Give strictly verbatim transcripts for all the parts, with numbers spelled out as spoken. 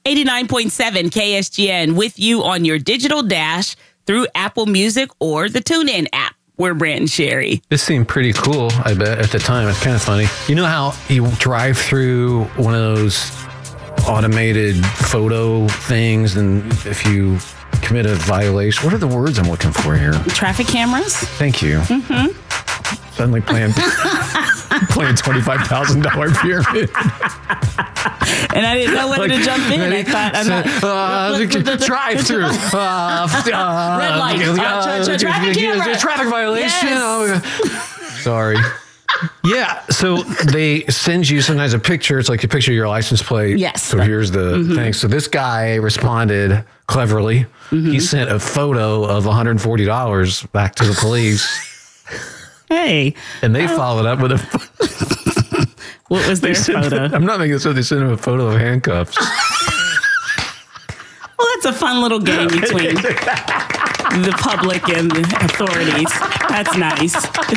eighty-nine point seven K S G N with you on your digital dash through Apple Music or the TuneIn app. We're Brant and Sherry. This seemed pretty cool, I bet, at the time. It's kind of funny. You know how you drive through one of those automated photo things, and if you commit a violation, what are the words I'm looking for here? Traffic cameras? Thank you. Mm-hmm. Suddenly playing, playing twenty-five thousand dollars pyramid. And I didn't know whether like, to jump in. I thought, I'm so, not... Uh, drive through. Uh, uh, Red light. Uh, uh, tra- tra- traffic camera. Traffic violation. Yes. Oh, sorry. Yeah, so they send you sometimes a picture. It's like a picture of your license plate. Yes. So here's the mm-hmm. thing. So this guy responded cleverly. Mm-hmm. He sent a photo of one hundred forty dollars back to the police. Hey. And they followed up with a... What was their sent, photo? I'm not making this up. They sent him a photo of handcuffs. Well, that's a fun little game between the public and the authorities. That's nice.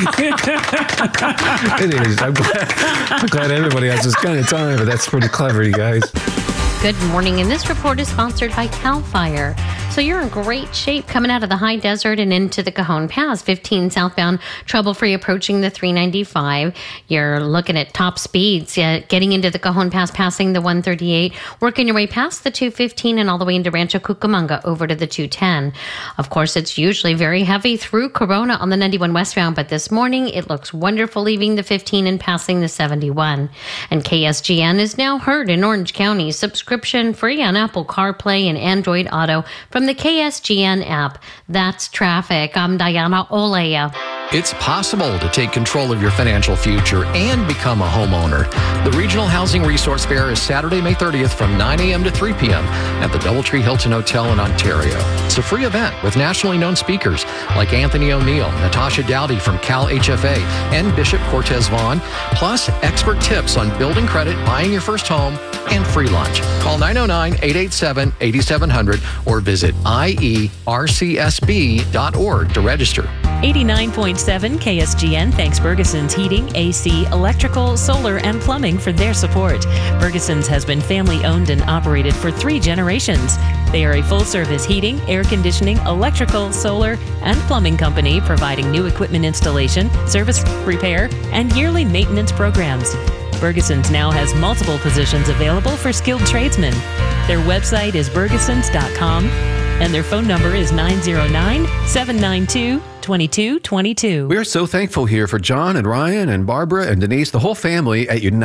It is. I'm glad, I'm glad everybody has this kind of time, but that's pretty clever, you guys. Good morning, and this report is sponsored by CAL FIRE. So you're in great shape coming out of the high desert and into the Cajon Pass. fifteen southbound, trouble-free approaching the three ninety-five. You're looking at top speeds, uh, getting into the Cajon Pass, passing the one thirty-eight, working your way past the two fifteen and all the way into Rancho Cucamonga over to the two ten. Of course, it's usually very heavy through Corona on the ninety-one westbound, but this morning it looks wonderful leaving the fifteen and passing the seventy-one. And K S G N is now heard in Orange County. Subscription free on Apple CarPlay and Android Auto from the K S G N app. That's traffic. I'm Diana Olea. It's possible to take control of your financial future and become a homeowner. The Regional Housing Resource Fair is Saturday, May thirtieth from nine a.m. to three p.m. at the Doubletree Hilton Hotel in Ontario. It's a free event with nationally known speakers like Anthony O'Neill, Natasha Dowdy from Cal H F A, and Bishop Cortez Vaughn, plus expert tips on building credit, buying your first home, and free lunch. Call nine oh nine, eight eight seven, eight seven zero zero or visit I E R C S B dot org to register. eighty-nine point seven K S G N thanks Bergeson's Heating, A C, Electrical, Solar, and Plumbing for their support. Bergeson's has been family-owned and operated for three generations. They are a full-service heating, air conditioning, electrical, solar, and plumbing company providing new equipment installation, service, repair, and yearly maintenance programs. Bergeson's now has multiple positions available for skilled tradesmen. Their website is bergesons dot com, and their phone number is nine oh nine, seven nine two, two two two two. We're so thankful here for John and Ryan and Barbara and Denise, the whole family at United.